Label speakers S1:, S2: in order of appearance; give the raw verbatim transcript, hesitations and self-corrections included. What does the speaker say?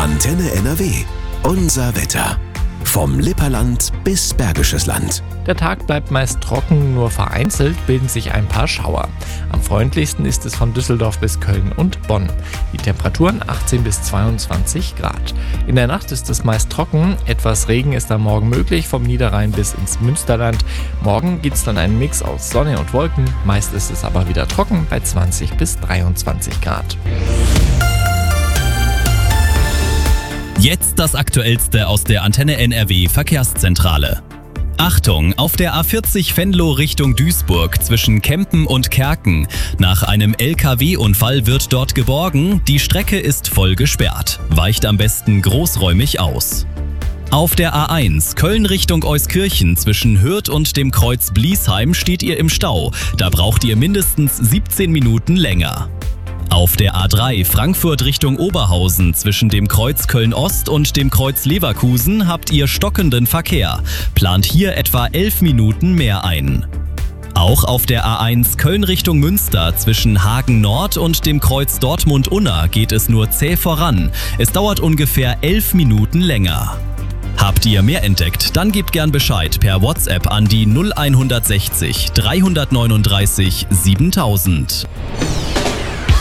S1: Antenne N R W. Unser Wetter. Vom Lipperland bis Bergisches Land.
S2: Der Tag bleibt meist trocken, nur vereinzelt bilden sich ein paar Schauer. Am freundlichsten ist es von Düsseldorf bis Köln und Bonn. Die Temperaturen achtzehn bis zweiundzwanzig Grad. In der Nacht ist es meist trocken, etwas Regen ist am Morgen möglich, vom Niederrhein bis ins Münsterland. Morgen gibt es dann einen Mix aus Sonne und Wolken, meist ist es aber wieder trocken bei zwanzig bis dreiundzwanzig Grad.
S3: Jetzt das Aktuellste aus der Antenne N R W Verkehrszentrale. Achtung, auf der A vierzig Venlo Richtung Duisburg zwischen Kempen und Kerken. Nach einem L K W-Unfall wird dort geborgen, die Strecke ist voll gesperrt. Weicht am besten großräumig aus. Auf der A eins Köln Richtung Euskirchen zwischen Hürth und dem Kreuz Bliesheim steht ihr im Stau. Da braucht ihr mindestens siebzehn Minuten länger. Auf der A drei Frankfurt Richtung Oberhausen zwischen dem Kreuz Köln-Ost und dem Kreuz Leverkusen habt ihr stockenden Verkehr. Plant hier etwa elf Minuten mehr ein. Auch auf der A eins Köln Richtung Münster zwischen Hagen Nord und dem Kreuz Dortmund-Unna geht es nur zäh voran. Es dauert ungefähr elf Minuten länger. Habt ihr mehr entdeckt? Dann gebt gern Bescheid per WhatsApp an die null eins sechzig dreihundertneununddreißig siebentausend.